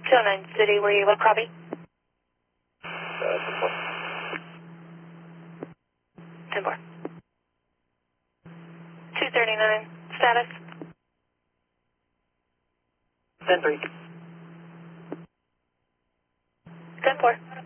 209 City, where you look, copy? 10-4. 239, status? 10-3. 10-4.